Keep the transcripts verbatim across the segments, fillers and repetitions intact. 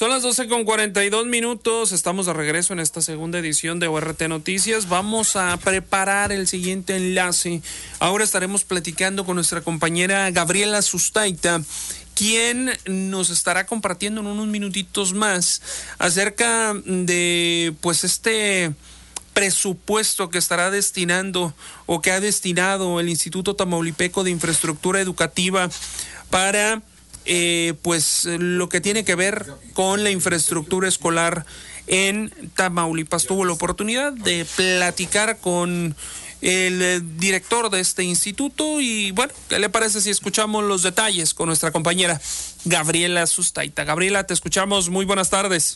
Son las doce con cuarenta y dos minutos, estamos de regreso en esta segunda edición de O R T Noticias. Vamos a preparar el siguiente enlace. Ahora estaremos platicando con nuestra compañera Gabriela Sustaita, quien nos estará compartiendo en unos minutitos más acerca de pues este presupuesto que estará destinando o que ha destinado el Instituto Tamaulipeco de Infraestructura Educativa para Eh, pues lo que tiene que ver con la infraestructura escolar en Tamaulipas. Tuvo la oportunidad de platicar con el director de este instituto y bueno, ¿qué le parece si escuchamos los detalles con nuestra compañera Gabriela Sustaita? Gabriela, te escuchamos, muy buenas tardes.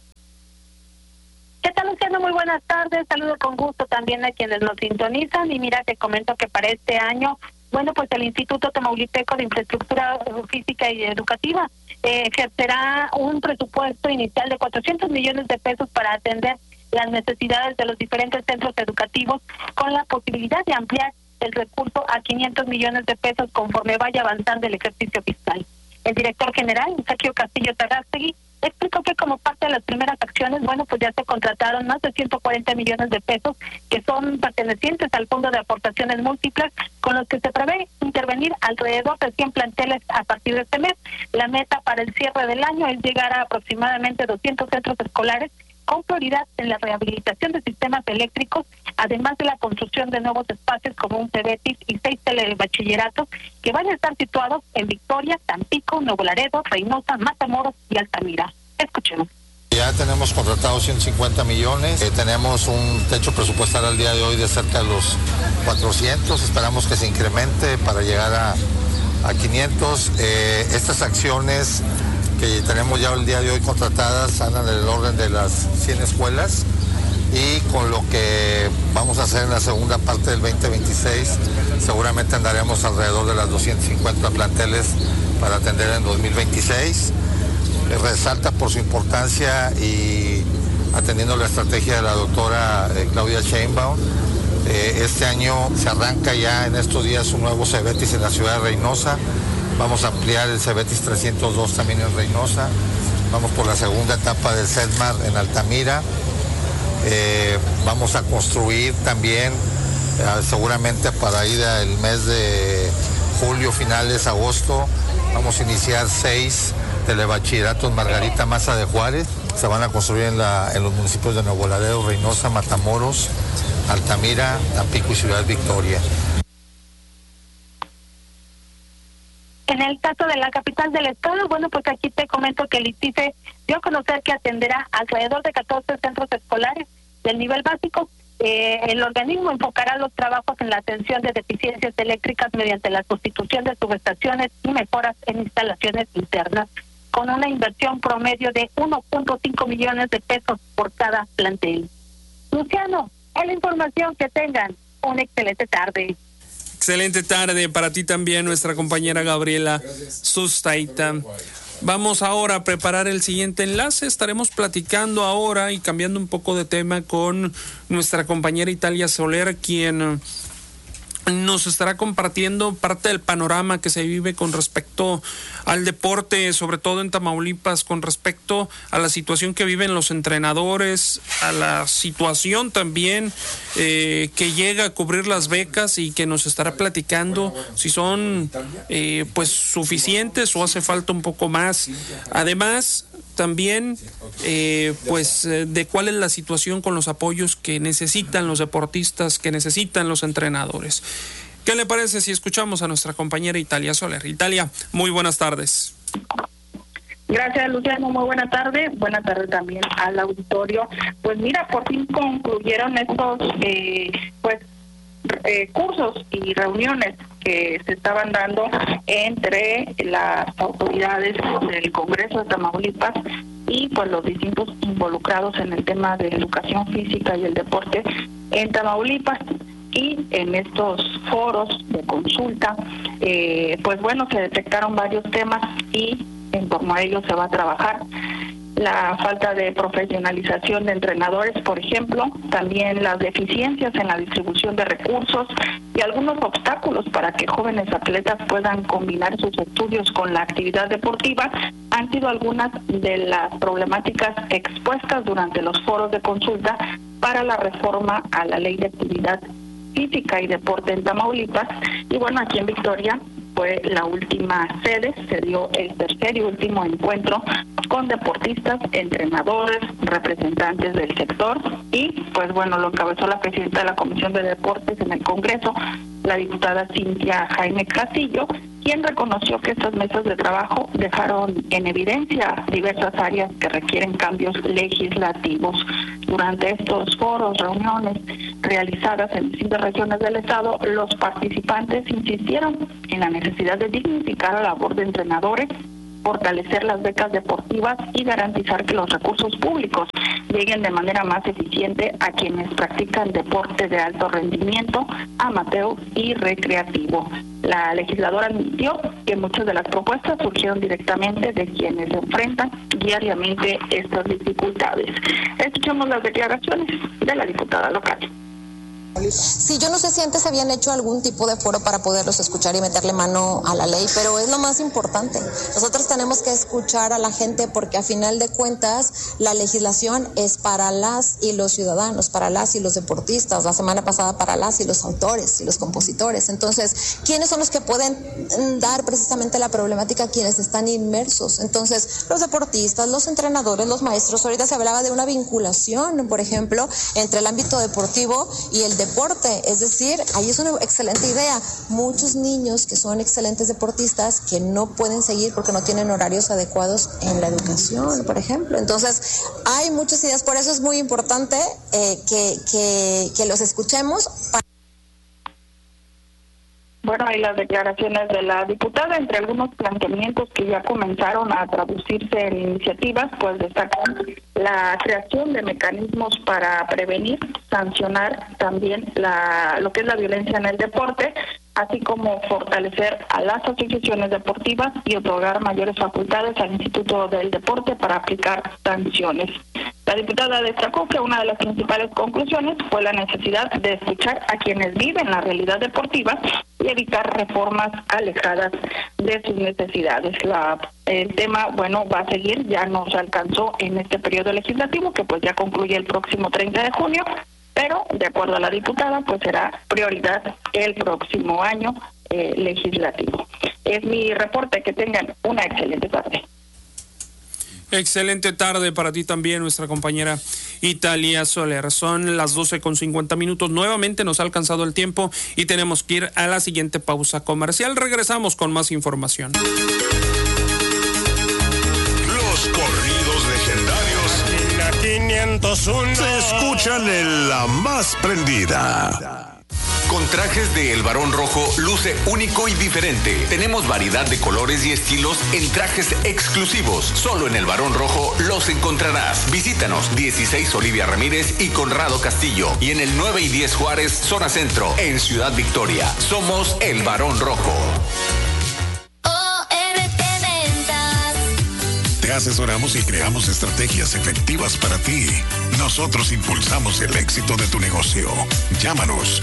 ¿Qué tal, Luciano? Muy buenas tardes, saludo con gusto también a quienes nos sintonizan y mira, te comento que para este año Bueno, pues el Instituto Tamaulipeco de Infraestructura Física y Educativa eh, ejercerá un presupuesto inicial de cuatrocientos millones de pesos para atender las necesidades de los diferentes centros educativos, con la posibilidad de ampliar el recurso a quinientos millones de pesos conforme vaya avanzando el ejercicio fiscal. El director general, Sergio Castillo Tarrastegui, explicó que como parte de las primeras acciones, bueno, pues ya se contrataron más de ciento cuarenta millones de pesos que son pertenecientes al Fondo de Aportaciones Múltiples, con los que se prevé intervenir alrededor de cien planteles a partir de este mes. La meta para el cierre del año es llegar a aproximadamente doscientos centros escolares, con prioridad en la rehabilitación de sistemas eléctricos, además de la construcción de nuevos espacios como un CEBETIS y seis telebachilleratos que van a estar situados en Victoria, Tampico, Nuevo Laredo, Reynosa, Matamoros y Altamira. Escuchemos. Ya tenemos contratados ciento cincuenta millones, eh, tenemos un techo presupuestal al día de hoy de cerca de los cuatrocientos, esperamos que se incremente para llegar a, a quinientos. Eh, estas acciones que tenemos ya el día de hoy contratadas andan en el orden de las cien escuelas y con lo que vamos a hacer en la segunda parte del veinte veintiséis seguramente andaremos alrededor de las doscientos cincuenta planteles para atender en dos mil veintiséis. Eh, resalta por su importancia y atendiendo la estrategia de la doctora eh, Claudia Sheinbaum. Eh, este año se arranca ya en estos días un nuevo CEBETIS en la ciudad de Reynosa. Vamos a ampliar el CEBETIS trescientos dos también en Reynosa. Vamos por la segunda etapa del CEDMAR en Altamira. Eh, vamos a construir también, eh, seguramente para ir al mes de julio, finales, agosto, vamos a iniciar seis telebachilleratos Margarita Maza de Juárez. Se van a construir en, la, en los municipios de Nuevo Laredo, Reynosa, Matamoros, Altamira, Tampico y Ciudad Victoria. En el caso de la capital del estado, bueno, pues aquí te comento que el ITIFE dio a conocer que atenderá alrededor de catorce centros escolares del nivel básico. Eh, el organismo enfocará los trabajos en la atención de deficiencias eléctricas mediante la sustitución de subestaciones y mejoras en instalaciones internas, con una inversión promedio de uno punto cinco millones de pesos por cada plantel. Luciano, es la información, que tengan una excelente tarde. Excelente tarde para ti también, nuestra compañera Gabriela Sustaita. Vamos ahora a preparar el siguiente enlace. Estaremos platicando ahora y cambiando un poco de tema con nuestra compañera Italia Soler, quien nos estará compartiendo parte del panorama que se vive con respecto al deporte, sobre todo en Tamaulipas, con respecto a la situación que viven los entrenadores, a la situación también eh, que llega a cubrir las becas, y que nos estará platicando si son eh, pues suficientes o hace falta un poco más. Además, también eh, pues eh, de cuál es la situación con los apoyos que necesitan los deportistas, que necesitan los entrenadores. ¿Qué le parece si escuchamos a nuestra compañera Italia Soler? Italia, muy buenas tardes. Gracias, Luciano, muy buena tarde. Buena tarde también al auditorio. Pues mira, por fin concluyeron estos eh, pues eh, cursos y reuniones que se estaban dando entre las autoridades del Congreso de Tamaulipas y pues los distintos involucrados en el tema de educación física y el deporte en Tamaulipas. Y en estos foros de consulta, eh, pues bueno, se detectaron varios temas y en torno a ellos se va a trabajar. La falta de profesionalización de entrenadores, por ejemplo, también las deficiencias en la distribución de recursos y algunos obstáculos para que jóvenes atletas puedan combinar sus estudios con la actividad deportiva, han sido algunas de las problemáticas expuestas durante los foros de consulta para la reforma a la Ley de Actividad Física y Deporte en Tamaulipas. Y bueno, aquí en Victoria fue la última sede, se dio el tercer y último encuentro con deportistas, entrenadores, representantes del sector y pues bueno, lo encabezó la presidenta de la Comisión de Deportes en el Congreso, la diputada Cintia Jaime Castillo, quien reconoció que estas mesas de trabajo dejaron en evidencia diversas áreas que requieren cambios legislativos. Durante estos foros, reuniones realizadas en distintas regiones del Estado, los participantes insistieron en la necesidad de dignificar la labor de entrenadores, fortalecer las becas deportivas y garantizar que los recursos públicos lleguen de manera más eficiente a quienes practican deporte de alto rendimiento, amateur y recreativo. La legisladora admitió que muchas de las propuestas surgieron directamente de quienes enfrentan diariamente estas dificultades. Escuchemos las declaraciones de la diputada local. Sí, yo no sé si antes habían hecho algún tipo de foro para poderlos escuchar y meterle mano a la ley, pero es lo más importante. Nosotros tenemos que escuchar a la gente porque a final de cuentas la legislación es para las y los ciudadanos, para las y los deportistas, la semana pasada para las y los autores y los compositores. Entonces, ¿quiénes son los que pueden dar precisamente la problemática? Quienes están inmersos. Entonces, los deportistas, los entrenadores, los maestros. Ahorita se hablaba de una vinculación, por ejemplo, entre el ámbito deportivo y el deporte. Es decir, ahí es una excelente idea. Muchos niños que son excelentes deportistas que no pueden seguir porque no tienen horarios adecuados en la educación, por ejemplo. Entonces, hay muchas ideas. Por eso es muy importante eh, que, que, que los escuchemos. Bueno, hay las declaraciones de la diputada, entre algunos planteamientos que ya comenzaron a traducirse en iniciativas, pues destacan la creación de mecanismos para prevenir, sancionar también la, lo que es la violencia en el deporte, así como fortalecer a las asociaciones deportivas y otorgar mayores facultades al Instituto del Deporte para aplicar sanciones. La diputada destacó que una de las principales conclusiones fue la necesidad de escuchar a quienes viven la realidad deportiva y evitar reformas alejadas de sus necesidades. La, el tema, bueno, va a seguir, ya nos alcanzó en este periodo legislativo, que pues ya concluye el próximo treinta de junio, pero de acuerdo a la diputada, pues será prioridad el próximo año eh, legislativo. Es mi reporte, que tengan una excelente tarde. Excelente tarde para ti también, nuestra compañera Italia Soler. Son las doce con cincuenta minutos. Nuevamente nos ha alcanzado el tiempo y tenemos que ir a la siguiente pausa comercial. Regresamos con más información. Los corridos legendarios quinientos uno se escuchan en La Más Prendida. Con trajes de El Barón Rojo luce único y diferente. Tenemos variedad de colores y estilos en trajes exclusivos. Solo en El Barón Rojo los encontrarás. Visítanos dieciséis Olivia Ramírez y Conrado Castillo. Y en el nueve y diez Juárez, zona centro, en Ciudad Victoria. Somos El Barón Rojo. Te asesoramos y creamos estrategias efectivas para ti. Nosotros impulsamos el éxito de tu negocio. Llámanos